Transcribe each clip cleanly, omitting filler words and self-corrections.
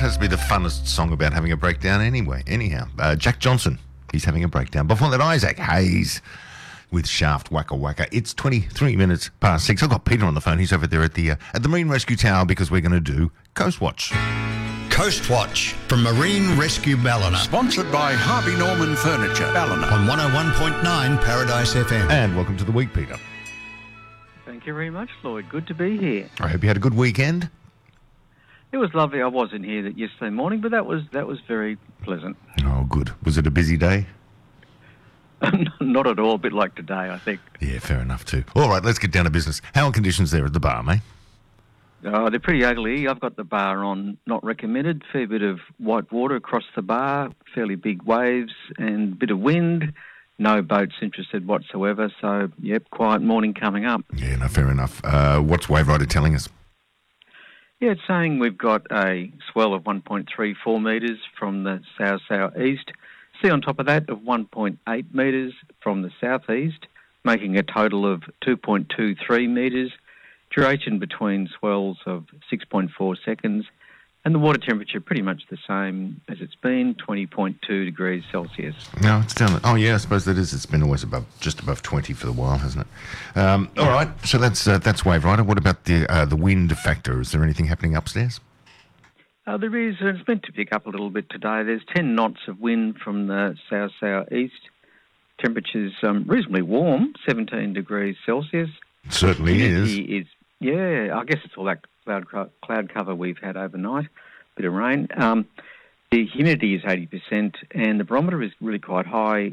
has to be the funnest song about having a breakdown anyway. Anyhow, Jack Johnson, he's having a breakdown. Before that, Isaac Hayes with Shaft Waka Waka. It's 23 minutes past 6. I've got Peter on the phone. He's over there at the Marine Rescue Tower because we're going to do Coast Watch. Coast Watch from Marine Rescue Ballina. Sponsored by Harvey Norman Furniture, Ballina. On 101.9 Paradise FM. And welcome to the week, Peter. Thank you very much, Lloyd. Good to be here. I hope you had a good weekend. It was lovely. I wasn't here yesterday morning, but that was very pleasant. Oh, good. Was it a busy day? Not at all. A bit like today, I think. Yeah, fair enough too. All right, let's get down to business. How are conditions there at the bar, mate? Oh, they're pretty ugly. I've got the bar on, not recommended. Fair bit of white water across the bar, fairly big waves and a bit of wind. No boats interested whatsoever. So, yep, quiet morning coming up. Yeah, no, fair enough. What's Wave Rider telling us? Yeah, it's saying we've got a swell of 1.34 metres from the south-southeast. Sea on top of that of 1.8 metres from the southeast, making a total of 2.23 metres. Duration between swells of 6.4 seconds, and the water temperature pretty much the same as it's been, 20.2 degrees Celsius. No, it's down. Oh, yeah, I suppose that is. It's been always just above 20 for a while, hasn't it? All right, so that's Wave Rider. What about the wind factor? Is there anything happening upstairs? There is. It's meant to pick up a little bit today. There's 10 knots of wind from the south-southeast. Temperature's reasonably warm, 17 degrees Celsius. It certainly is. Yeah, I guess it's all that cloud cover we've had overnight, bit of rain. The humidity is 80% and the barometer is really quite high,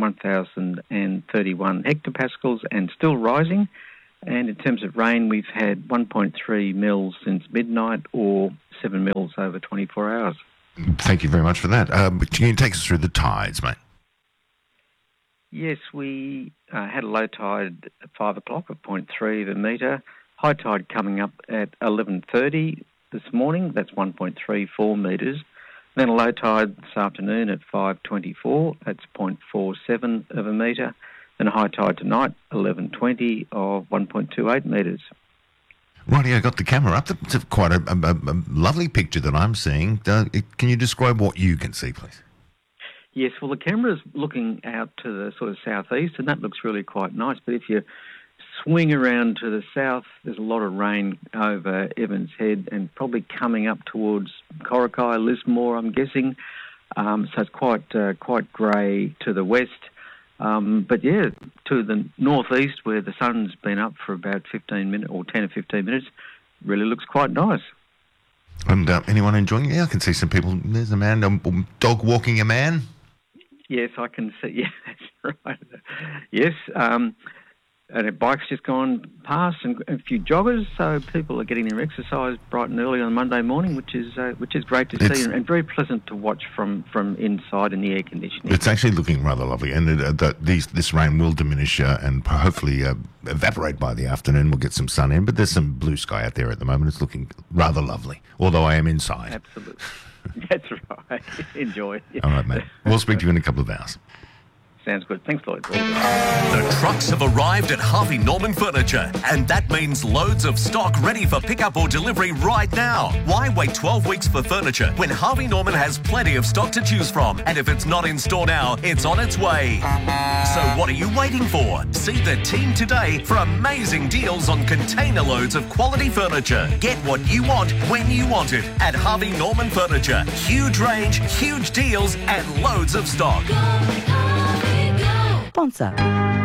1,031 hectopascals and still rising. And in terms of rain, we've had 1.3 mils since midnight or 7 mils over 24 hours. Thank you very much for that. Can you take us through the tides, mate? Yes, we had a low tide at 5 o'clock of 0.3 of a metre. High tide coming up at 11:30 this morning. That's 1.34 metres. Then a low tide this afternoon at 5:24. That's 0.47 of a metre. Then a high tide tonight, 11:20 of 1.28 metres. Right, yeah, I got the camera up. It's quite a lovely picture that I'm seeing. Can you describe what you can see, please? Yes, well, the camera's looking out to the sort of southeast, and that looks really quite nice. But if you swing around to the south, there's a lot of rain over Evans Head and probably coming up towards Corrocky, Lismore, I'm guessing. So it's quite grey to the west. But yeah, to the northeast where the sun's been up for about 15 minutes or 10 or 15 minutes, really looks quite nice. And anyone enjoying it? Yeah, I can see some people. There's a man, dog walking a man. Yes, I can see. Yeah, that's right. Yes, and a bike's just gone past and a few joggers, so people are getting their exercise bright and early on Monday morning, which is great to see and very pleasant to watch from inside in the air conditioning. It's actually looking rather lovely, and this rain will diminish and hopefully evaporate by the afternoon. We'll get some sun in, but there's some blue sky out there at the moment. It's looking rather lovely, although I am inside. Absolutely. That's right. Enjoy. All right, mate. We'll speak to you in a couple of hours. Sounds good. Thanks, Lloyd. The trucks have arrived at Harvey Norman Furniture, and that means loads of stock ready for pickup or delivery right now. Why wait 12 weeks for furniture when Harvey Norman has plenty of stock to choose from? And if it's not in store now, it's on its way. So what are you waiting for? See the team today for amazing deals on container loads of quality furniture. Get what you want when you want it at Harvey Norman Furniture. Huge range, huge deals, and loads of stock. Sponsor.